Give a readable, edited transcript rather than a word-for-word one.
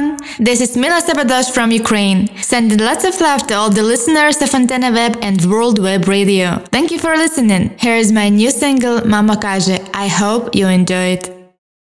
everyone. This is Mila Sabadosh from Ukraine, sending lots of love to all the listeners of Antenna Web and World Web Radio. Thank you for listening. Here is my new single, Mama Każe. I hope you enjoy it.